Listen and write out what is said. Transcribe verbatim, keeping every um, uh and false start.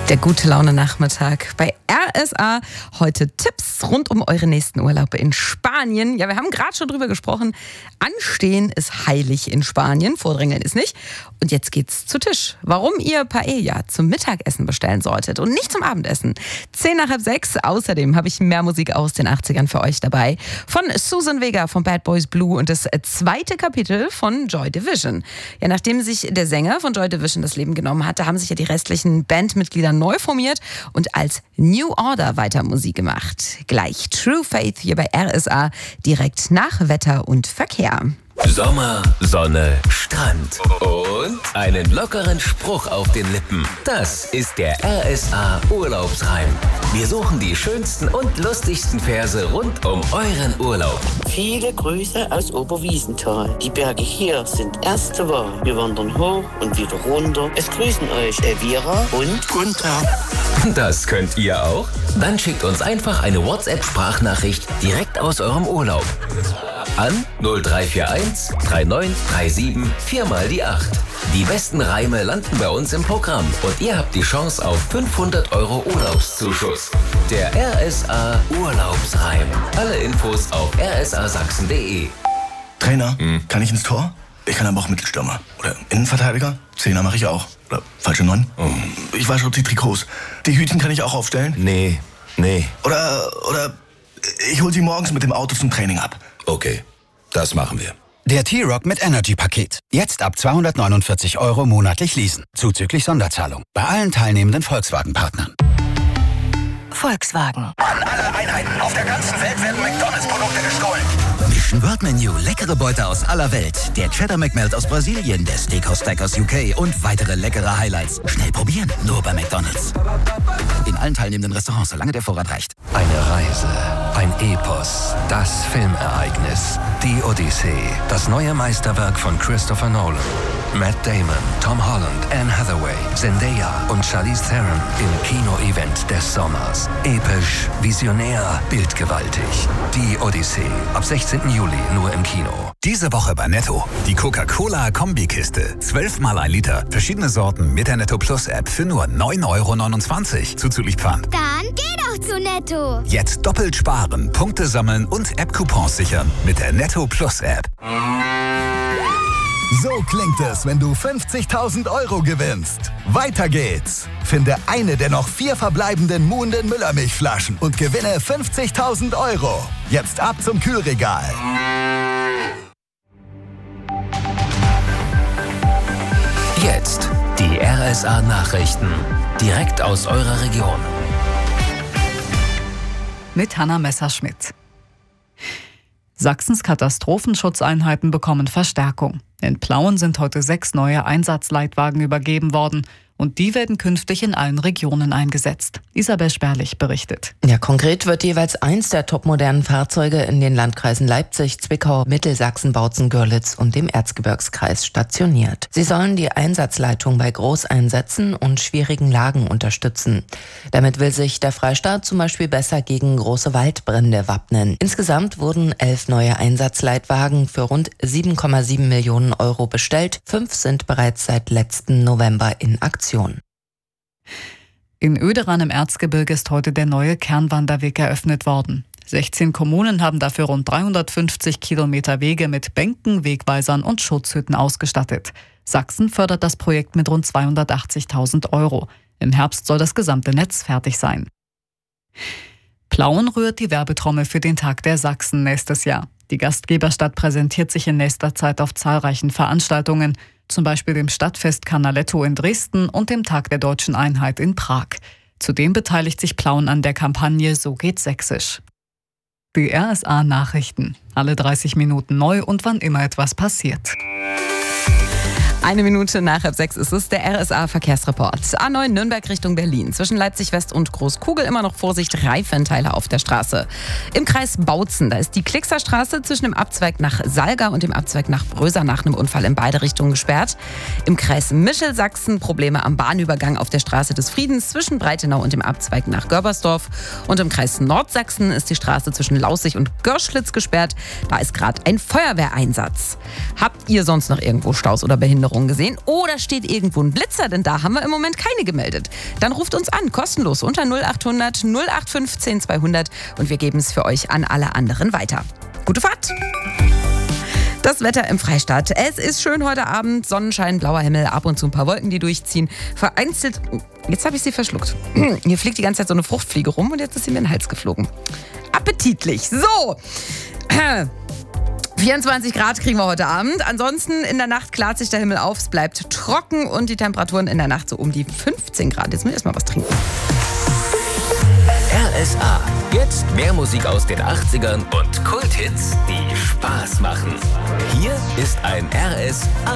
Der gute Laune Nachmittag bei R S A. Heute Tipps rund um eure nächsten Urlaube in Spanien. Ja, wir haben gerade schon drüber gesprochen. Anstehen ist heilig in Spanien, Vordrängeln ist nicht. Und jetzt geht's zu Tisch. Warum ihr Paella zum Mittagessen bestellen solltet und nicht zum Abendessen. Zehn nach halb sechs. Außerdem habe ich mehr Musik aus den achtzigern für euch dabei. Von Susan Vega von Bad Boys Blue und das zweite Kapitel von Joy Division. Ja, nachdem sich der Sänger von Joy Division das Leben genommen hatte, haben sich ja die restlichen Bandmitglieder neu formiert und als New Order weiter Musik gemacht. Gleich True Faith hier bei R S A, direkt nach Wetter und Verkehr. Sommer, Sonne, Strand und einen lockeren Spruch auf den Lippen. Das ist der R S A Urlaubsreim. Wir suchen die schönsten und lustigsten Verse rund um euren Urlaub. Viele Grüße aus Oberwiesenthal. Die Berge hier sind erste Wahl. Wir wandern hoch und wieder runter. Es grüßen euch Elvira und Gunther. Das könnt ihr auch? Dann schickt uns einfach eine WhatsApp-Sprachnachricht direkt aus eurem Urlaub. An null drei vier eins drei neun drei sieben vier mal die acht. Die besten Reime landen bei uns im Programm und ihr habt die Chance auf fünfhundert Euro Urlaubszuschuss. Der R S A Urlaubsreim. Alle Infos auf r s a sachsen punkt d e. Trainer, hm. kann ich ins Tor? Ich kann aber auch Mittelstürmer. Oder Innenverteidiger? Zehner mache ich auch. Oder falsche Neun? Oh. Ich wasche die Trikots. Die Hütchen kann ich auch aufstellen? Nee, nee. Oder, oder ich hol sie morgens mit dem Auto zum Training ab. Okay, das machen wir. Der T-Rock mit Energy-Paket. Jetzt ab zweihundertneunundvierzig Euro monatlich leasen. Zuzüglich Sonderzahlung. Bei allen teilnehmenden Volkswagen-Partnern. Volkswagen. An alle Einheiten auf der ganzen Welt werden McDonalds-Produkte gestohlen. Mission World Menu. Leckere Beute aus aller Welt. Der Cheddar McMelt aus Brasilien, der Steakhouse Stack aus U K und weitere leckere Highlights. Schnell probieren, nur bei McDonalds. In allen teilnehmenden Restaurants, solange der Vorrat reicht. Eine Reise, ein Epos, das Filmereignis. Die Odyssee, das neue Meisterwerk von Christopher Nolan. Matt Damon, Tom Holland, Anne Hathaway, Zendaya und Charlize Theron im Kino-Event des Sommers. Episch, visionär, bildgewaltig. Die Odyssee, ab sechzehnten Juli nur im Kino. Diese Woche bei Netto. Die Coca-Cola-Kombikiste. zwölf mal ein Liter. Verschiedene Sorten mit der Netto Plus App für nur neun Euro neunundzwanzig. Zuzüglich Pfand. Dann geh doch zu Netto. Jetzt doppelt sparen, Punkte sammeln und App-Coupons sichern mit der Netto Plus App. So klingt es, wenn du fünfzigtausend Euro gewinnst. Weiter geht's. Finde eine der noch vier verbleibenden Muhnden Müllermilchflaschen und gewinne fünfzigtausend Euro. Jetzt ab zum Kühlregal. Jetzt die R S A Nachrichten. Direkt aus eurer Region. Mit Hanna Messerschmidt. Sachsens Katastrophenschutzeinheiten bekommen Verstärkung. In Plauen sind heute sechs neue Einsatzleitwagen übergeben worden. Und die werden künftig in allen Regionen eingesetzt. Isabel Sperlich berichtet. Ja, konkret wird jeweils eins der topmodernen Fahrzeuge in den Landkreisen Leipzig, Zwickau, Mittelsachsen, Bautzen, Görlitz und dem Erzgebirgskreis stationiert. Sie sollen die Einsatzleitung bei Großeinsätzen und schwierigen Lagen unterstützen. Damit will sich der Freistaat zum Beispiel besser gegen große Waldbrände wappnen. Insgesamt wurden elf neue Einsatzleitwagen für rund sieben Komma sieben Millionen Euro bestellt. Fünf sind bereits seit letzten November in Aktion. In Oederan im Erzgebirge ist heute der neue Kernwanderweg eröffnet worden. sechzehn Kommunen haben dafür rund dreihundertfünfzig Kilometer Wege mit Bänken, Wegweisern und Schutzhütten ausgestattet. Sachsen fördert das Projekt mit rund zweihundertachtzigtausend Euro. Im Herbst soll das gesamte Netz fertig sein. Plauen rührt die Werbetrommel für den Tag der Sachsen nächstes Jahr. Die Gastgeberstadt präsentiert sich in nächster Zeit auf zahlreichen Veranstaltungen, zum Beispiel dem Stadtfest Canaletto in Dresden und dem Tag der Deutschen Einheit in Prag. Zudem beteiligt sich Plauen an der Kampagne So geht's Sächsisch. Die R S A Nachrichten. Alle dreißig Minuten neu und wann immer etwas passiert. Eine Minute nach halb sechs ist es, der R S A-Verkehrsreport. A neun Nürnberg Richtung Berlin. Zwischen Leipzig West und Großkugel immer noch Vorsicht, Reifenteile auf der Straße. Im Kreis Bautzen, da ist die Klickser Straße zwischen dem Abzweig nach Salga und dem Abzweig nach Bröser nach einem Unfall in beide Richtungen gesperrt. Im Kreis Mischelsachsen Probleme am Bahnübergang auf der Straße des Friedens zwischen Breitenau und dem Abzweig nach Görbersdorf. Und im Kreis Nordsachsen ist die Straße zwischen Laußig und Görschlitz gesperrt. Da ist gerade ein Feuerwehreinsatz. Habt ihr sonst noch irgendwo Staus oder Behinderungen Witterung gesehen oder steht irgendwo ein Blitzer, denn da haben wir im Moment keine gemeldet. Dann ruft uns an, kostenlos unter null acht hundert null acht fünfzehn zweihundert und wir geben es für euch an alle anderen weiter. Gute Fahrt! Das Wetter im Freistaat. Es ist schön heute Abend, Sonnenschein, blauer Himmel, ab und zu ein paar Wolken, die durchziehen. Vereinzelt, jetzt habe ich sie verschluckt. Hier fliegt die ganze Zeit so eine Fruchtfliege rum und jetzt ist sie mir in den Hals geflogen. Appetitlich. So, vierundzwanzig Grad kriegen wir heute Abend. Ansonsten in der Nacht klart sich der Himmel auf, es bleibt trocken und die Temperaturen in der Nacht so um die fünfzehn Grad. Jetzt müssen wir erstmal was trinken. R S A. Jetzt mehr Musik aus den achtzigern und Kulthits, die Spaß machen. Hier ist ein R S A.